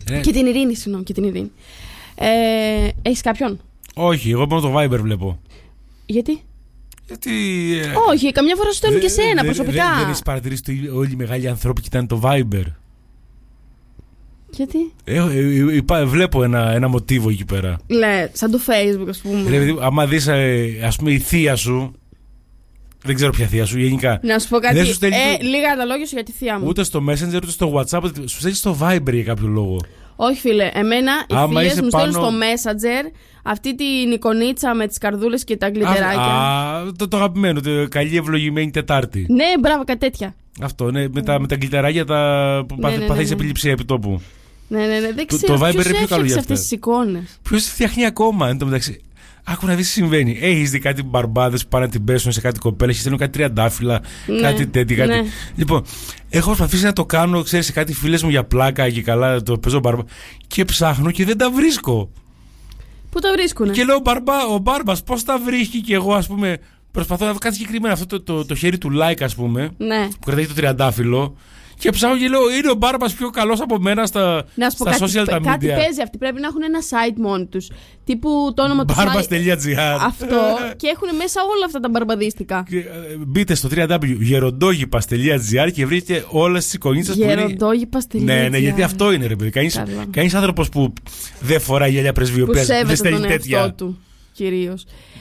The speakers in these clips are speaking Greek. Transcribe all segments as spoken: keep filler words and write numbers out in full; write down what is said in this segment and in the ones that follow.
Ε... Και την Ειρήνη, συγγνώμη, και την Ειρήνη. Ε, έχεις κάποιον? Όχι, εγώ μόνο το Viber βλέπω. Γιατί? Γιατί. Ε... Όχι, καμιά φορά σου στέλνουν και σένα προσωπικά. Δεν, δεν έχεις παρατηρήσει ότι όλοι οι μεγάλοι ανθρώποι κοιτάνε το Viber? Γιατί? Ε, ε, ε, βλέπω ένα, ένα μοτίβο εκεί πέρα. Λε, σαν το Facebook, ας πούμε. Δηλαδή, άμα δεις, ε, ας πούμε, η θεία σου. Δεν ξέρω ποια θεία σου, γενικά. Να σου πω κάτι. Σου στέλνει... Ε, λίγα τα λόγια σου για τη θεία μου. Ούτε στο Messenger, ούτε στο WhatsApp. Σου στέλνει στο Viber για κάποιο λόγο. Όχι, φίλε. Εμένα οι φίλες μου πάνω... στέλνουν στο Messenger αυτή την εικονίτσα με τις καρδούλες και τα γκλιτεράκια. Α, α, το, το αγαπημένο. Το καλή ευλογημένη Τετάρτη. Ναι, μπράβο, κάτι τέτοια. Αυτό, ναι. Με τα, με τα γκλιτεράκια τα... που ναι, ναι, ναι, παθαίνεις ναι. επιληψία επιτόπου. Ναι, ναι, ναι. Δεν ξέρω. Το, το Viber είναι πιο καλό για αυτές τις εικόνες. Ποιος τη φτιάχνει ακόμα, εν τω μεταξύ. Άκου να δεις τι συμβαίνει. Έχεις δει κάτι μπαρμπάδες που πάνε να την πέσουν σε κάτι κοπέλες και στέλνουν κάτι τριαντάφυλλα, ναι, κάτι τέτοιο. Κάτι... Ναι. Λοιπόν, έχω προσπαθήσει να το κάνω, ξέρεις, σε κάτι φίλες μου για πλάκα και καλά, το παίζω μπαρμπά. Και ψάχνω και δεν τα βρίσκω. Πού τα βρίσκουνε? Και λέω μπαρμπά, ο μπάρμπας πώς τα βρίσκει, και εγώ, ας πούμε, προσπαθώ να βρω κάτι συγκεκριμένο. Αυτό το, το, το χέρι του like, ας πούμε, ναι, που κρατάει το τριαντάφυλλο. Και ψάχνω και λέω, είναι ο Μπάρμπας πιο καλός από μένα στα, στα κάτι, social τα media. Κάτι παίζει, αυτοί πρέπει να έχουν ένα site μόνοι τους. Τύπου το όνομα του Μπάρμπας.gr. Αυτό. Και έχουν μέσα όλα αυτά τα μπαρμπαδίστικα. Και, ε, μπείτε στο double-u double-u double-u τελεία γεροντόγιπας.gr και βρείτε όλες τις εικονίτσες που είναι. Γεροντόγιπας.gr. Ναι, ναι, γιατί αυτό είναι, ρε παιδί. Κανείς, κανείς άνθρωπος που δεν φοράει γυαλιά πρεσβειοποίησης δεν στέλνει τέτοια. Του, κυρίως.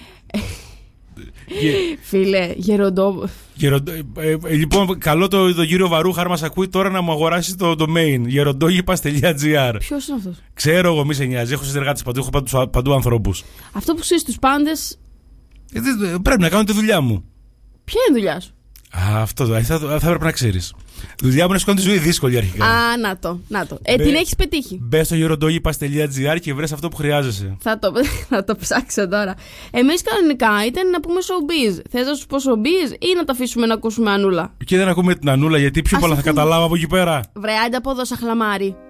Φίλε, γεροντό. Γεροντό... Ε, ε, λοιπόν, καλό το, το κύριο Βαρούχα, αν μας ακούει τώρα, να μου αγοράσει το domain γεροντόγιπας.gr. Ποιος είναι αυτός? Ξέρω εγώ, μη σε νοιάζει. Έχω συνεργάτες παντού, έχω παντού, παντού ανθρώπους. Αυτό που ξέρεις τους πάντες. Ε, πρέπει να κάνω τη δουλειά μου. Ποια είναι η δουλειά σου? Α, αυτό θα, θα, θα πρέπει να ξέρεις. Δουλειά μου είναι να σου κάνω τη ζωή δύσκολη αρχικά. Α, να το. Να το. Ε, Μπε, την έχεις πετύχει. Μπες στο γεροντόγιπας.gr και βρες αυτό που χρειάζεσαι. Θα το, θα το ψάξω τώρα. Εμείς κανονικά ήταν να πούμε showbiz. Θες να σου πω showbiz ή να τα αφήσουμε να ακούσουμε Ανούλα? Και δεν ακούμε την Ανούλα, γιατί πιο πολλά θα καταλάβω από εκεί πέρα. Βρε, άντε από εδώ, σαν χλαμάρι.